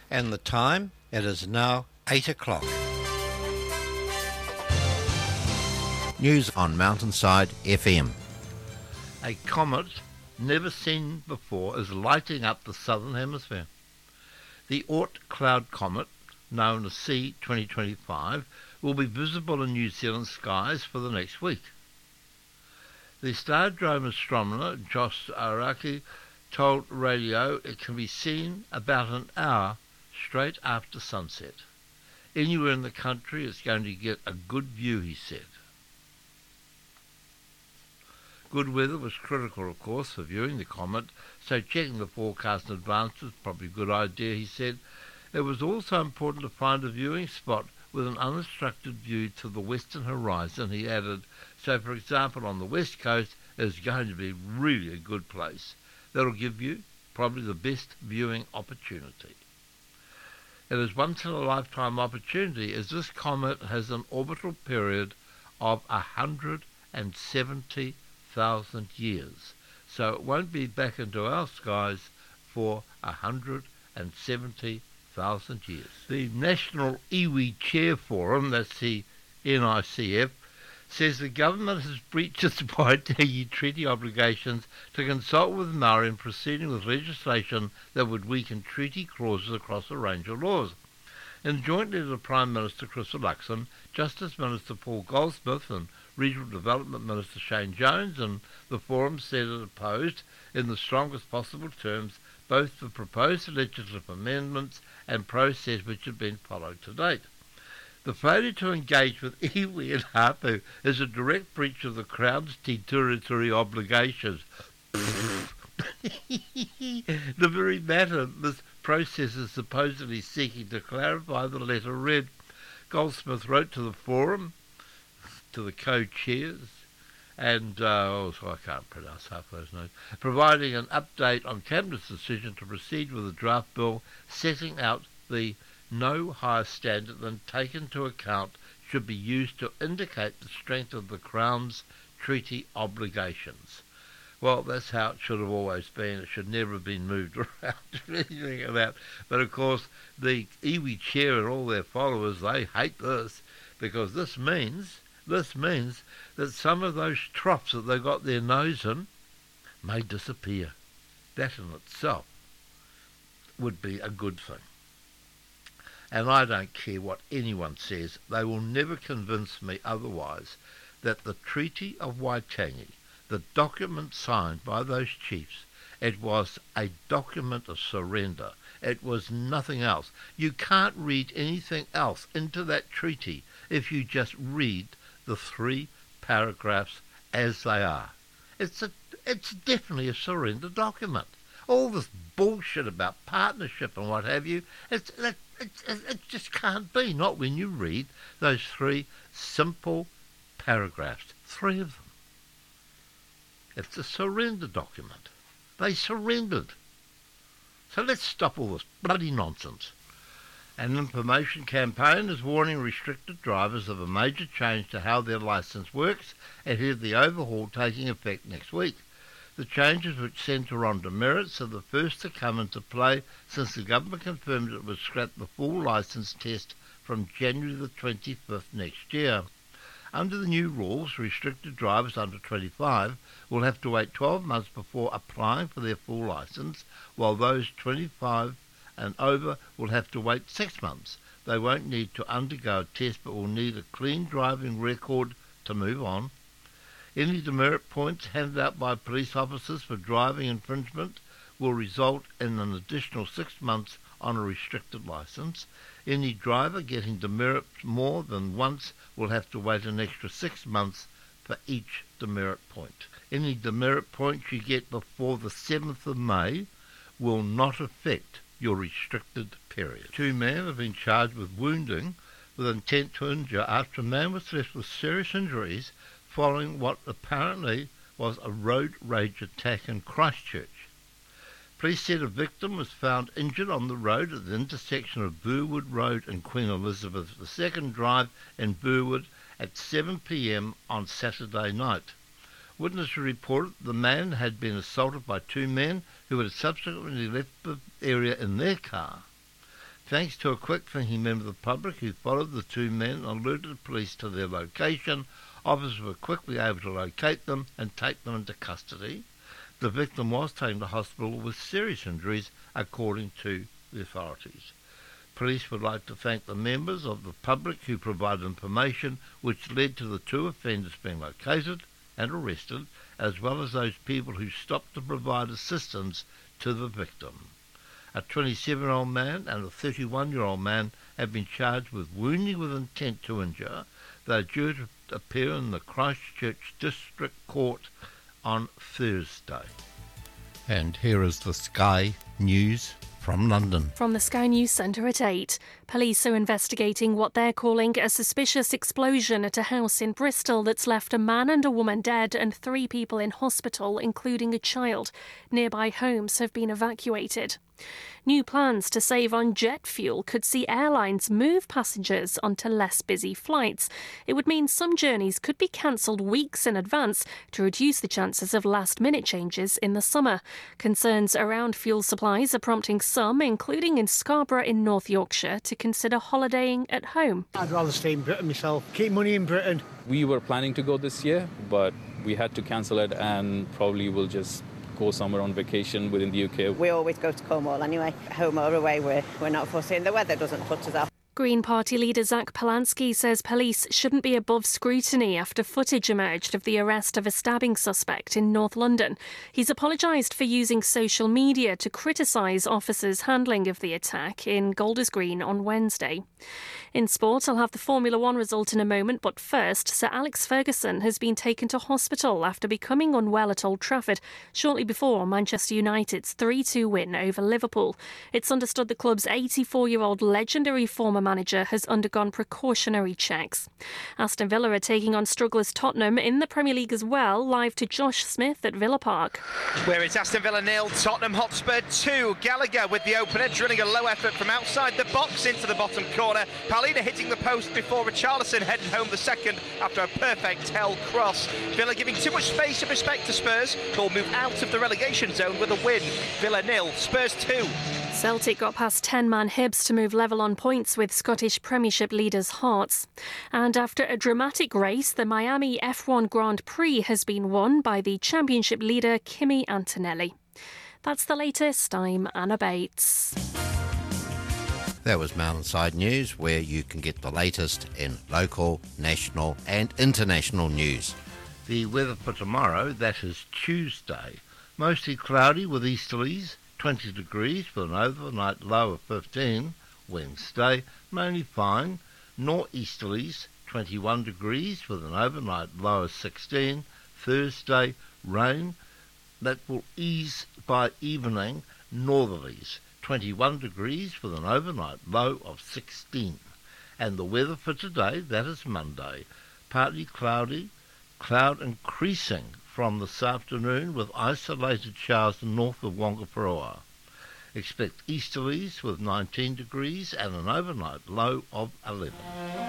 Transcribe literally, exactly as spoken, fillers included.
And the time? It is now eight o'clock. News on Mountainside F M. A comet never seen before is lighting up the southern hemisphere. The Oort cloud comet, known as C twenty twenty-five, will be visible in New Zealand skies for the next week. The Stardome astronomer Josh Araki told radio it can be seen about an hour straight after sunset. Anywhere in the country it's going to get a good view, he said. Good weather was critical, of course, for viewing the comet, so checking the forecast in advance was probably a good idea, he said. It was also important to find a viewing spot with an unobstructed view to the western horizon, he added. So, for example, on the west coast is going to be really a good place. That'll give you probably the best viewing opportunity. It is once-in-a-lifetime opportunity as this comet has an orbital period of one hundred seventy thousand years. So it won't be back into our skies for one hundred seventy thousand years. The National Iwi Chair Forum, that's the N I C F, says the government has breached its Waitangi Treaty obligations to consult with Maori in proceeding with legislation that would weaken treaty clauses across a range of laws. In a joint letter to Prime Minister Chris Luxon, Justice Minister Paul Goldsmith and Regional Development Minister Shane Jones and the Forum said it opposed, in the strongest possible terms, both the proposed legislative amendments and process which had been followed to date. The failure to engage with iwi and hapu is a direct breach of the Crown's territory obligations. The very matter this process is supposedly seeking to clarify, the letter read. Goldsmith wrote to the Forum, to the co-chairs, and uh, also I can't pronounce half those names, providing an update on Cabinet's decision to proceed with a draft bill setting out the no higher standard than taken into account should be used to indicate the strength of the Crown's treaty obligations. Well, that's how it should have always been. It should never have been moved around or anything like that. But of course, the iwi chair and all their followers, they hate this, because this means this means that some of those troughs that they got their nose in may disappear. That in itself would be a good thing. And I don't care what anyone says, they will never convince me otherwise that the Treaty of Waitangi, the document signed by those chiefs, it was a document of surrender. It was nothing else. You can't read anything else into that treaty if you just read the three paragraphs as they are. It's a, it's definitely a surrender document. All this bullshit about partnership and what have you, it's, it, it, it just can't be, not when you read those three simple paragraphs, three of them. It's a surrender document. They surrendered. So let's stop all this bloody nonsense. An information campaign is warning restricted drivers of a major change to how their licence works ahead of the overhaul taking effect next week. The changes, which centre on demerits, are the first to come into play since the government confirmed it would scrap the full licence test from January the twenty-fifth next year. Under the new rules, restricted drivers under twenty-five will have to wait twelve months before applying for their full licence, while those twenty-five and over will have to wait six months. They won't need to undergo a test but will need a clean driving record to move on. Any demerit points handed out by police officers for driving infringement will result in an additional six months on a restricted licence. Any driver getting demerits more than once will have to wait an extra six months for each demerit point. Any demerit points you get before the seventh of May will not affect your restricted period. Two men have been charged with wounding with intent to injure after a man was left with serious injuries following what apparently was a road rage attack in Christchurch. Police said a victim was found injured on the road at the intersection of Burwood Road and Queen Elizabeth the Second Drive in Burwood at seven p m on Saturday night. Witnesses reported the man had been assaulted by two men who had subsequently left the area in their car. Thanks to a quick-thinking member of the public who followed the two men and alerted police to their location, officers were quickly able to locate them and take them into custody. The victim was taken to hospital with serious injuries, according to the authorities. Police would like to thank the members of the public who provided information which led to the two offenders being located and arrested, as well as those people who stopped to provide assistance to the victim. A twenty-seven-year-old man and a thirty-one-year-old man have been charged with wounding with intent to injure. They are due to appear in the Christchurch District Court on Thursday. And here is the Sky News from London. From the Sky News Centre at eight. Police are investigating what they're calling a suspicious explosion at a house in Bristol that's left a man and a woman dead and three people in hospital, including a child. Nearby homes have been evacuated. New plans to save on jet fuel could see airlines move passengers onto less busy flights. It would mean some journeys could be cancelled weeks in advance to reduce the chances of last-minute changes in the summer. Concerns around fuel supplies are prompting some, including in Scarborough in North Yorkshire, to consider holidaying at home. I'd rather stay in Britain myself. Keep money in Britain. We were planning to go this year, but we had to cancel it and probably will just go somewhere on vacation within the U K. We always go to Cornwall anyway. Home or away, we're, we're not fussy, and the weather doesn't put us off. Green Party leader Zach Polanski says police shouldn't be above scrutiny after footage emerged of the arrest of a stabbing suspect in North London. He's apologised for using social media to criticise officers' handling of the attack in Golders Green on Wednesday. In sport, I'll have the Formula One result in a moment, but first, Sir Alex Ferguson has been taken to hospital after becoming unwell at Old Trafford shortly before Manchester United's three two win over Liverpool. It's understood the club's eighty-four-year-old legendary former manager has undergone precautionary checks. Aston Villa are taking on strugglers Tottenham in the Premier League as well, live to Josh Smith at Villa Park. Where it's Aston Villa nil, Tottenham Hotspur two. Gallagher with the opener, drilling a low effort from outside the box into the bottom corner. Paulina hitting the post before Richarlison heading home the second after a perfect hell cross. Villa giving too much space and respect to Spurs, who will move out of the relegation zone with a win. Villa nil, Spurs two. Celtic got past ten-man Hibs to move level on points with Scottish Premiership leaders Hearts. And after a dramatic race, the Miami F one Grand Prix has been won by the Championship leader Kimi Antonelli. That's the latest. I'm Anna Bates. That was Mountainside News, where you can get the latest in local, national and international news. The weather for tomorrow, that is Tuesday. Mostly cloudy with easterlies, twenty degrees with an overnight low of fifteen. Wednesday, mainly fine, northeasterlies, twenty-one degrees with an overnight low of sixteen. Thursday, rain, that will ease by evening, northerlies, twenty-one degrees with an overnight low of sixteen. And the weather for today, that is Monday, partly cloudy, cloud increasing from this afternoon with isolated showers north of Wongaparoa. Expect easterlies with nineteen degrees and an overnight low of eleven.